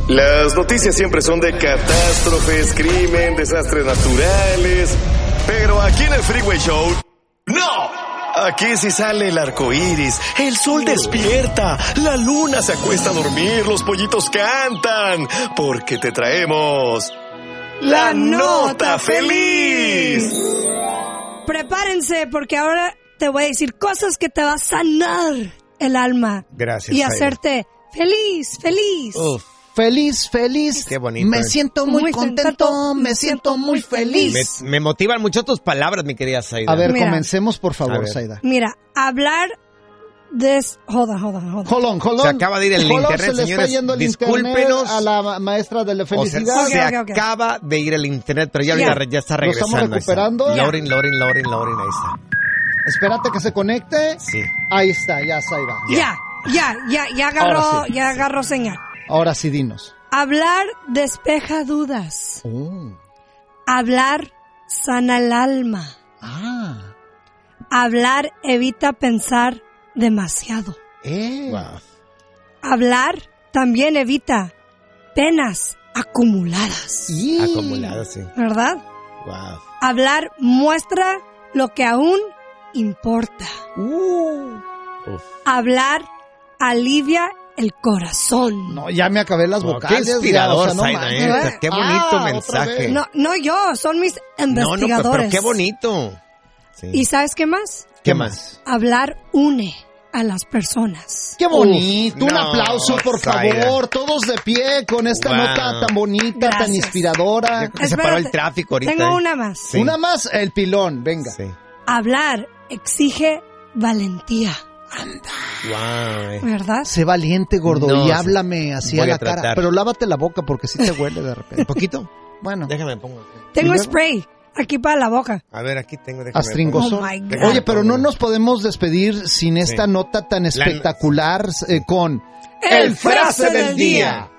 Las noticias siempre son de catástrofes, crimen, desastres naturales. Pero aquí en el Freeway Show, ¡no! Aquí sí sale el arco iris, el sol despierta, la luna se acuesta a dormir, los pollitos cantan, porque te traemos la nota feliz. Prepárense, porque ahora te voy a decir cosas que te va a sanar el alma. Gracias. Y hacerte feliz, feliz. Uf. Feliz. Qué bonito. Me siento muy contento, me siento muy feliz. Me motivan mucho tus palabras, mi querida Zaida. A ver, Mira. comencemos, por favor, Zaida. Mira, hablar de... Hold on. Hold on. Se acaba de ir el internet, se le señores. está yendo el Discúlpenos. internet a la maestra de la felicidad. O sea, Ok. acaba de ir el internet, pero ya está regresando. ¿Lo estamos recuperando? Lauren, ahí está. Espérate que se conecte. Sí. Ahí está, ya, Zaida. Ya agarró señal. Ahora sí, dinos. Hablar despeja dudas. Hablar sana el alma. Hablar evita pensar demasiado. Wow. Hablar también evita penas acumuladas. Acumulado, sí. ¿Verdad? Wow. Hablar muestra lo que aún importa. Uf. Hablar alivia el corazón. No, ya me acabé las vocales. Qué inspirador, ya, o sea, no Zaida, manches. qué bonito otra mensaje. vez. No yo, son mis No, investigadores. pero qué bonito. Sí. ¿Y sabes qué más? ¿Qué más? Hablar une a las personas. Qué bonito. Un no, aplauso, por Zaida. favor. Todos de pie con esta Wow. nota tan bonita, tan Gracias. inspiradora. Yo creo que se paró el tráfico ahorita. Tengo una más. Sí. Una más, el pilón. Venga. Sí. Hablar exige valentía, Wow. ¿verdad? Sé valiente, gordo, No, y sí. háblame así Voy a la a tratar. cara. Pero lávate la boca porque sí te huele de repente. ¿Un poquito? Bueno, Déjame pongo. Tengo luego? spray aquí para la boca. A ver, aquí tengo. déjame astringosón. Oh my God. Oye, pero no nos podemos despedir sin esta nota tan espectacular con El frase del día.